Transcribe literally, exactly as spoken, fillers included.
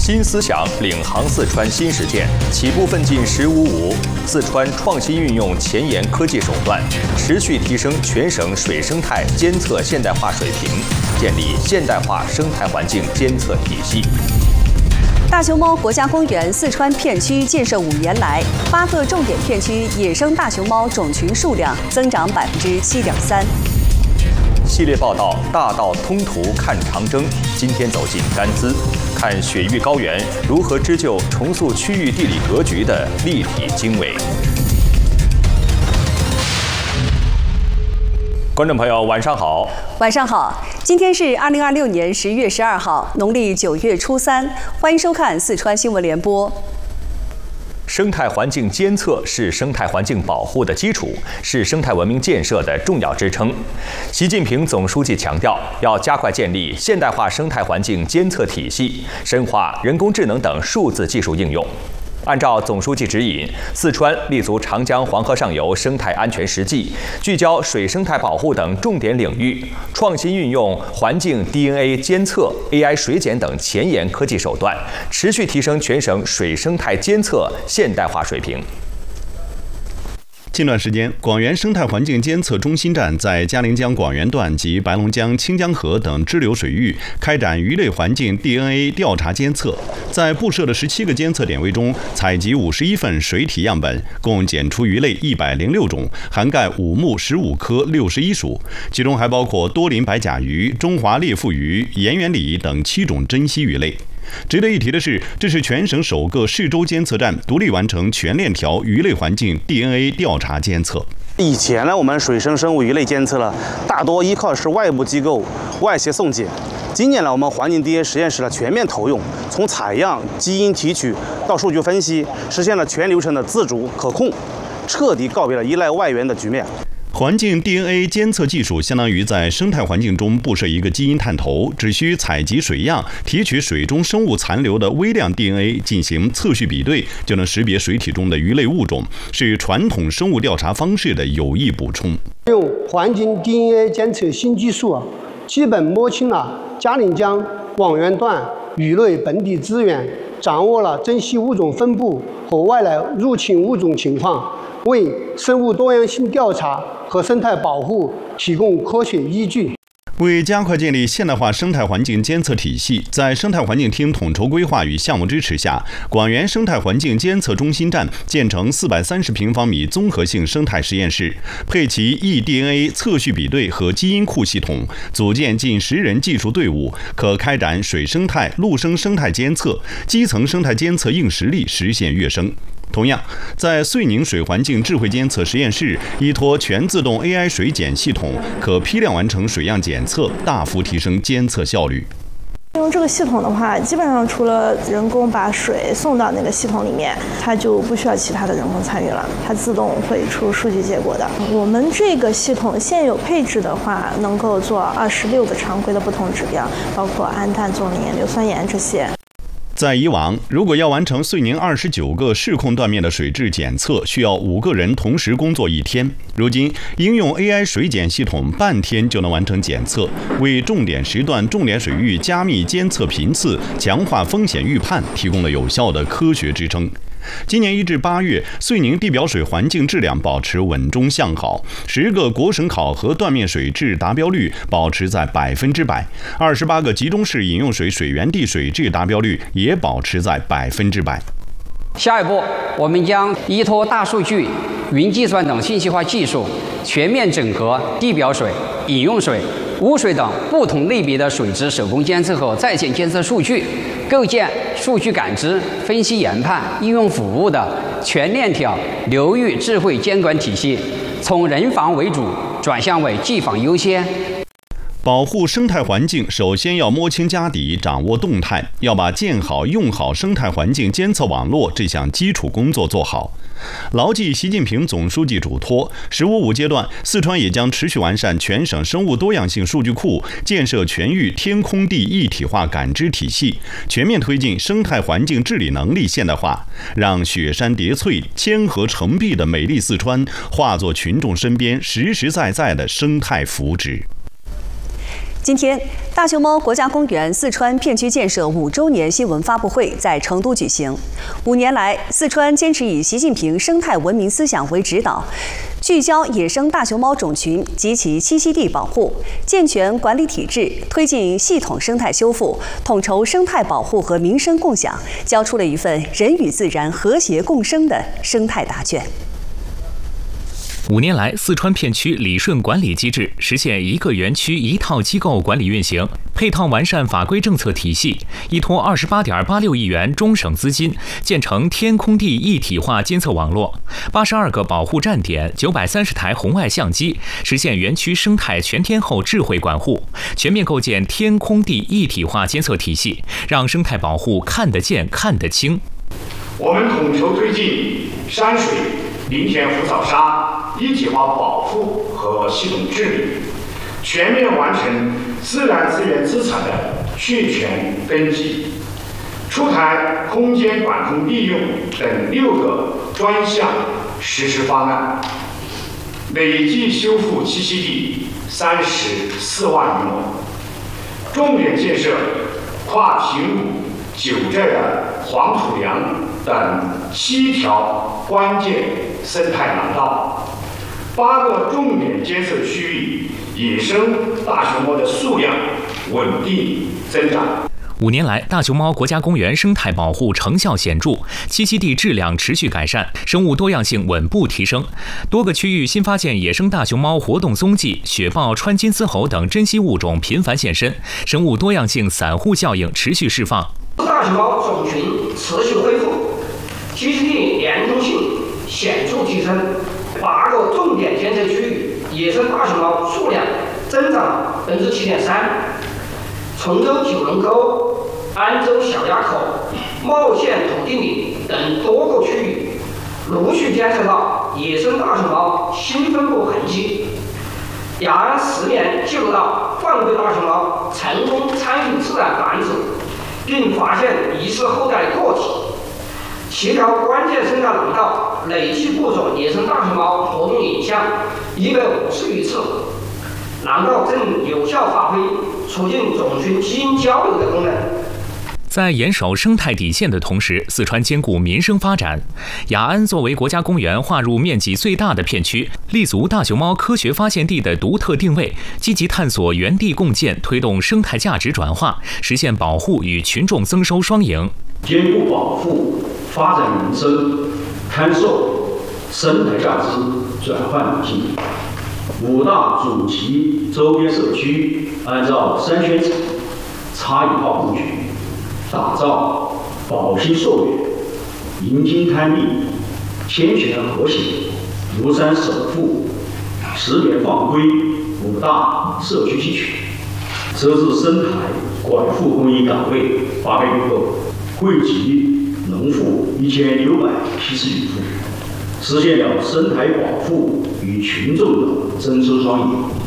新思想领航四川新实践，起步奋进“十五五”。四川创新运用前沿科技手段，持续提升全省水生态监测现代化水平，建立现代化生态环境监测体系。 大熊猫国家公园四川片区建设五年来，八个重点片区野生大熊猫种群数量增长百分之七点三。 系列报道《大道通途看长征》，今天走进甘孜，看雪域高原如何织就重塑区域地理格局的立体经纬。观众朋友，晚上好！ 晚上好，今天是二零二六年十月十二号，农历九月初三，欢迎收看四川新闻联播。 生态环境监测是生态环境保护的基础，是生态文明建设的重要支撑。习近平总书记强调，要加快建立现代化生态环境监测体系，深化人工智能等数字技术应用。按照总书记指引，四川立足长江黄河上游生态安全实际，聚焦水生态保护等重点领域，创新运用环境 D N A 监测、A I 水检等前沿科技手段，持续提升全省水生态监测现代化水平。 近段时间，广元生态环境监测中心站在嘉陵江广元段及白龙江、清江河等支流水域开展鱼类环境 D N A 调查监测，在布设的十七个监测点位中，采集五十一份水体样本，共检出鱼类一百零六种，涵盖五目十五科六十一属，其中还包括多鳞白甲鱼、中华裂腹鱼、盐源鲤等七种珍稀鱼类。值得一提的是，这是全省首个市州监测站独立完成全链条鱼类环境 D N A 调查监测。 以前呢，我们水生生物鱼类监测了，大多依靠是外部机构外协送检。今年呢，我们环境 D N A 实验室的全面投用，从采样、基因提取到数据分析，实现了全流程的自主可控，彻底告别了依赖外援的局面。 环境 D N A 监测技术相当于在生态环境中布设一个基因探头，只需采集水样，提取水中生物残留的微量 D N A 进行测序比对，就能识别水体中的鱼类物种，是传统生物调查方式的有益补充。 用环境 D N A 监测新技术啊，基本摸清了嘉陵江广元段鱼类本地资源，掌握了珍稀物种分布和外来入侵物种情况，为生物多样性调查和生态保护提供科学依据。 为加快建立现代化生态环境监测体系，在生态环境厅统筹规划与项目支持下，广元生态环境监测中心站建成四百三十平方米综合性生态实验室，配齐 E D N A 测序比对和基因库系统，组建近十人技术队伍，可开展水生态、陆生生态监测，基层生态监测硬实力实现跃升。同样，在遂宁水环境智慧监测实验室，依托全自动 A I 水检系统，可批量完成水样检测，大幅提升监测效率。 用这个系统的话，基本上除了人工把水送到那个系统里面，它就不需要其他的人工参与了，它自动会出数据结果的。我们这个系统现有配置的话，能够做二十六个常规的不同指标，包括氨氮、唑磷、硫酸盐这些。 在以往，如果要完成遂宁二十九个市控断面的水质检测，需要五个人同时工作一天。如今，应用 A I 水检系统，半天就能完成检测，为重点时段、重点水域加密监测频次，强化风险预判提供了有效的科学支撑。今年一至八月，遂宁地表水环境质量保持稳中向好，十个国省考核断面水质达标率保持在百分之百，二十八个集中式饮用水水源地水质达标率也保持在百分之百。 下一步，我们将依托大数据、云计算等信息化技术，全面整合地表水、饮用水、污水等不同类别的水质手工监测和在线监测数据，构建数据感知、分析研判、应用服务的全链条流域智慧监管体系，从人防为主转向为技防优先。 保护生态环境，首先要摸清家底，掌握动态，要把建好用好生态环境监测网络这项基础工作做好。牢记习近平总书记嘱托，“十五五”阶段，四川也将持续完善全省生物多样性数据库，建设全域天空地一体化感知体系，全面推进生态环境治理能力现代化，让雪山叠翠、千河成碧的美丽四川化作群众身边实实在在的生态福祉。 今天，大熊猫国家公园四川片区建设五周年新闻发布会在成都举行。五年来，四川坚持以习近平生态文明思想为指导，聚焦野生大熊猫种群及其栖息地保护，健全管理体制，推进系统生态修复，统筹生态保护和民生共享，交出了一份人与自然和谐共生的生态答卷。 五年来，四川片区理顺管理机制实现一个园区一套机构管理运行，配套完善法规政策体系，依托二十八点八六亿元中省资金，建成天空地一体化监测网络，八十二个保护站点，九百三十台红外相机，实现园区生态全天候智慧管护，全面构建天空地一体化监测体系，让生态保护看得见、看得清。 我们统筹推进山水、林田浮草沙一体化保护和系统治理，全面完成自然资源资产的确权登记，出台空间管控利用等六个专项实施方案，累计修复栖息地三十四万余亩，重点建设跨平谷、九寨的黄土梁等七条关键生态廊道，八个重点监测区域野生大熊猫的数量稳定增长。 五年来，大熊猫国家公园生态保护成效显著，栖息地质量持续改善，生物多样性稳步提升。多个区域新发现野生大熊猫活动踪迹，雪豹、川金丝猴等珍稀物种频繁现身，生物多样性散户效应持续释放。 大熊猫种群持续恢复，栖息地连通性显著提升。八个重点监测区域野生大熊猫数量增长百分之七点三。崇州九龙沟、安州小垭口、茂县土地里等多个区域陆续监测到野生大熊猫新分布痕迹。雅安十年记录到放归大熊猫成功参与自然繁殖，并发现疑似后代个体。七条关键生态廊道累计捕捉野生大熊猫活动影像一百五十余次，廊道正有效发挥促进种群基因交流的功能。 在严守生态底线的同时，四川兼顾民生发展。雅安作为国家公园划入面积最大的片区，立足大熊猫科学发现地的独特定位，积极探索原地共建，推动生态价值转化，实现保护与群众增收双赢。 兼顾保护、发展民生、看守生态价值转换路径。五大主题周边社区按照三宣城、差异化布局，打造保心溯源、迎金滩立、天泉和谐、庐山守护、十年放归五大社区集群，设置生态管护公益岗位八百余个，惠及农户一千六百七十余户，实现了生态保护与群众的增收双赢。